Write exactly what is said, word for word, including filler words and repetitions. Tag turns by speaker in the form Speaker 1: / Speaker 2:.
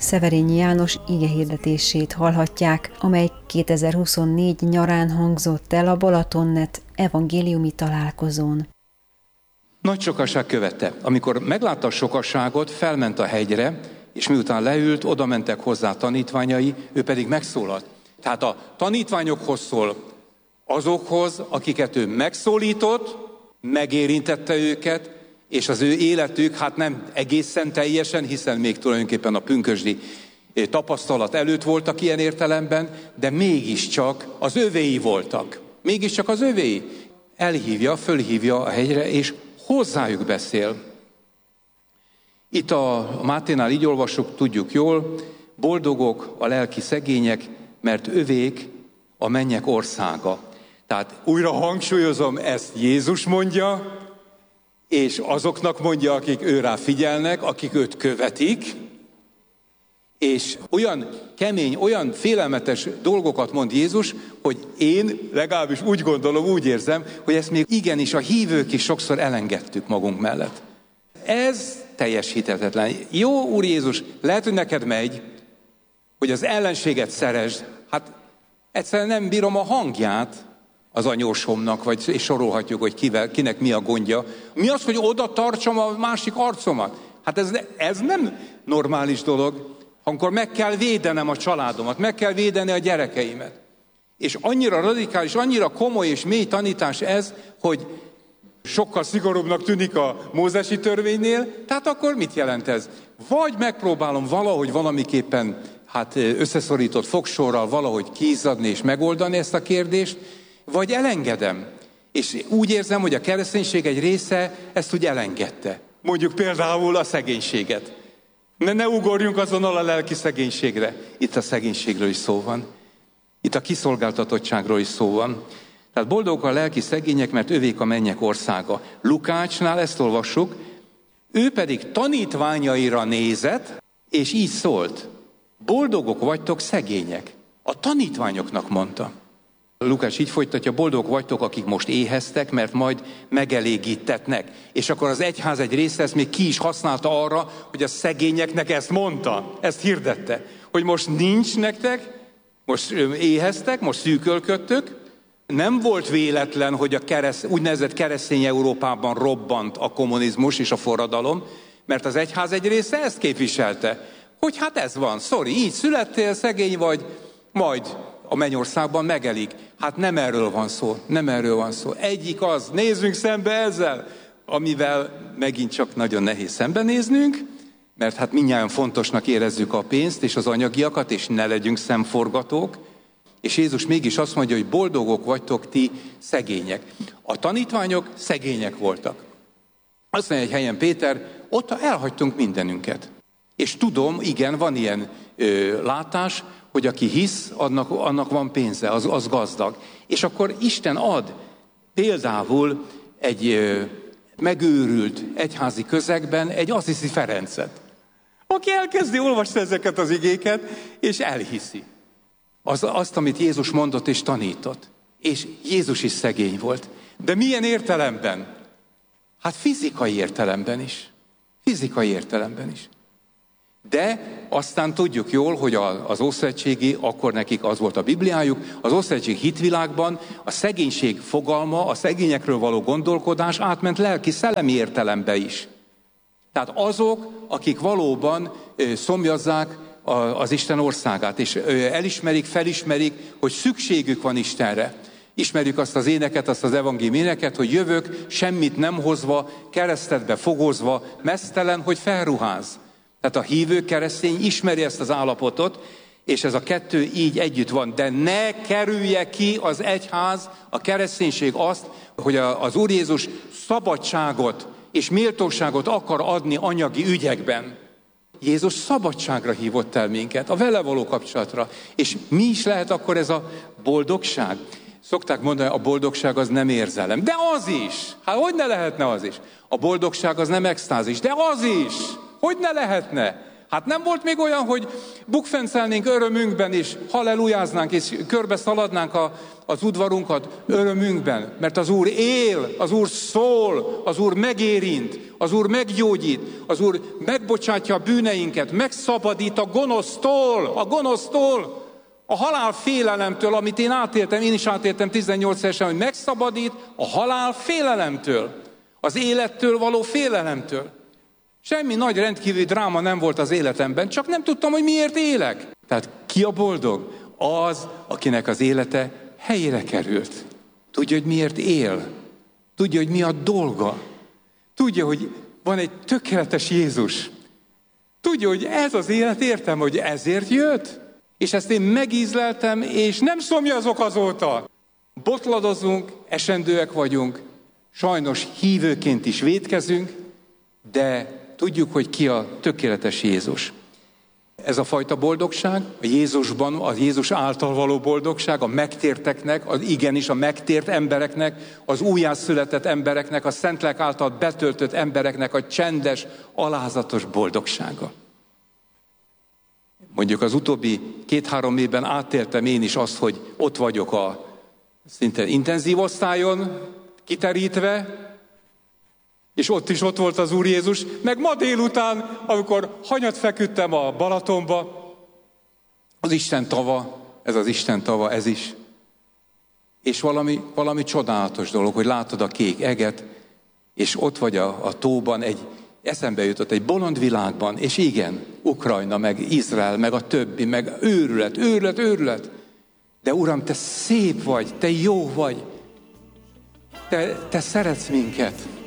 Speaker 1: Szeverényi János igehirdetését hallhatják, amely kétezer-huszonnégy nyarán hangzott el a Balatonnet evangéliumi találkozón.
Speaker 2: Nagy sokaság követte. Amikor meglátta a sokasságot, felment a hegyre, és miután leült, oda mentek hozzá tanítványai, ő pedig megszólalt. Tehát a tanítványokhoz szól, azokhoz, akiket ő megszólított, megérintette őket, és az ő életük, hát nem egészen teljesen, hiszen még tulajdonképpen a pünkösdi tapasztalat előtt voltak ilyen értelemben, de mégiscsak az övéi voltak. Mégiscsak az övéi. Elhívja, fölhívja a hegyre, és hozzájuk beszél. Itt a Máténál így olvassuk, tudjuk jól, boldogok a lelki szegények, mert övék a mennyek országa. Tehát újra hangsúlyozom, ezt Jézus mondja, és azoknak mondja, akik őrá figyelnek, akik őt követik, és olyan kemény, olyan félelmetes dolgokat mond Jézus, hogy én legalábbis úgy gondolom, úgy érzem, hogy ezt még igenis a hívők is sokszor elengedtük magunk mellett. Ez teljesíthetetlen. Jó, Úr Jézus, lehet, hogy neked megy, hogy az ellenséget szeresd. Hát egyszerűen nem bírom a hangját az anyósomnak, vagy és sorolhatjuk, hogy kivel, kinek mi a gondja. Mi az, hogy oda tartsam a másik arcomat? Hát ez, ez nem normális dolog. Amikor meg kell védenem a családomat, meg kell védeni a gyerekeimet. És annyira radikális, annyira komoly és mély tanítás ez, hogy sokkal szigorúbbnak tűnik a mózesi törvénynél, tehát akkor mit jelent ez? Vagy megpróbálom valahogy valamiképpen hát összeszorított fogsorral valahogy kiizzadni és megoldani ezt a kérdést, vagy elengedem. És úgy érzem, hogy a kereszténység egy része ezt úgy elengedte. Mondjuk például a szegénységet. Ne, ne ugorjunk azonnal a lelki szegénységre. Itt a szegénységről is szó van. Itt a kiszolgáltatottságról is szó van. Tehát boldogok a lelki szegények, mert övék a mennyek országa. Lukácsnál ezt olvassuk, ő pedig tanítványaira nézett, és így szólt. Boldogok vagytok szegények. A tanítványoknak mondta. Lukács így folytatja, boldogok vagytok, akik most éheztek, mert majd megelégítetnek. És akkor az egyház egy része ezt még ki is használta arra, hogy a szegényeknek ezt mondta, ezt hirdette. Hogy most nincs nektek, most éheztek, most szűkölködtök. Nem volt véletlen, hogy a kereszt, úgynevezett keresztény Európában robbant a kommunizmus és a forradalom, mert az egyház egy része ezt képviselte. Hogy hát ez van, sorry, így születtél, szegény vagy, majd a mennyországban megelik. Hát nem erről van szó, nem erről van szó. Egyik az, nézzünk szembe ezzel, amivel megint csak nagyon nehéz szembenéznünk, mert hát mindnyájan fontosnak érezzük a pénzt és az anyagiakat, és ne legyünk szemforgatók. És Jézus mégis azt mondja, hogy boldogok vagytok ti szegények. A tanítványok szegények voltak. Azt mondja egy helyen Péter, ott elhagytunk mindenünket. És tudom, igen, van ilyen ö, látás, hogy aki hisz, annak, annak van pénze, az, az gazdag. És akkor Isten ad például egy ö, megőrült egyházi közegben egy Assisi Ferencet, aki elkezdi olvasni ezeket az igéket, és elhiszi. Az, azt, amit Jézus mondott és tanított. És Jézus is szegény volt. De milyen értelemben? Hát fizikai értelemben is. Fizikai értelemben is. De aztán tudjuk jól, hogy az ószövetségi, akkor nekik az volt a Bibliájuk, az ószövetségi hitvilágban a szegénység fogalma, a szegényekről való gondolkodás átment lelki, szellemi értelembe is. Tehát azok, akik valóban szomjazzák az Isten országát, és elismerik, felismerik, hogy szükségük van Istenre. Ismerjük azt az éneket, azt az evangélium éneket, hogy jövök, semmit nem hozva, keresztedbe fogozva, meztelen, hogy felruház. Tehát a hívő keresztény ismeri ezt az állapotot, és ez a kettő így együtt van. De ne kerülje ki az egyház, a kereszténység azt, hogy az Úr Jézus szabadságot és méltóságot akar adni anyagi ügyekben. Jézus szabadságra hívott el minket, a vele való kapcsolatra. És mi is lehet akkor ez a boldogság? Szokták mondani, a boldogság az nem érzelem. De az is! Hát hogy ne lehetne az is? A boldogság az nem extázis, de az is! Hogy ne lehetne? Hát nem volt még olyan, hogy bukfencelnénk örömünkben, és hallelujáznánk, és körbe szaladnánk a, az udvarunkat örömünkben, mert az Úr él, az Úr szól, az Úr megérint, az Úr meggyógyít, az Úr megbocsátja a bűneinket, megszabadít a gonosztól, a gonosztól, a halál félelemtől, amit én átéltem, én is átéltem tizennyolc évesen, hogy megszabadít a halál félelemtől, az élettől való félelemtől. Semmi nagy rendkívüli dráma nem volt az életemben, csak nem tudtam, hogy miért élek. Tehát ki a boldog? Az, akinek az élete helyére került. Tudja, hogy miért él. Tudja, hogy mi a dolga. Tudja, hogy van egy tökéletes Jézus. Tudja, hogy ez az élet, értem, hogy ezért jött. És ezt én megízleltem, és nem szomjazok azóta. Botladozunk, esendőek vagyunk, sajnos hívőként is vétkezünk, de tudjuk, hogy ki a tökéletes Jézus. Ez a fajta boldogság, a Jézusban, a Jézus által való boldogság, a megtérteknek, az igenis a megtért embereknek, az újjászületett embereknek, a Szentlélek által betöltött embereknek a csendes, alázatos boldogsága. Mondjuk az utóbbi két-három évben átéltem én is azt, hogy ott vagyok a szinte intenzív osztályon, kiterítve, és ott is ott volt az Úr Jézus, meg ma délután, amikor hanyat feküdtem a Balatonba, az Isten tava, ez az Isten tava, ez is. És valami, valami csodálatos dolog, hogy látod a kék eget, és ott vagy a, a tóban, egy, eszembe jutott egy bolond világban, és igen, Ukrajna, meg Izrael, meg a többi, meg őrület, őrület, őrület. De Uram, te szép vagy, te jó vagy, te, te szeretsz minket.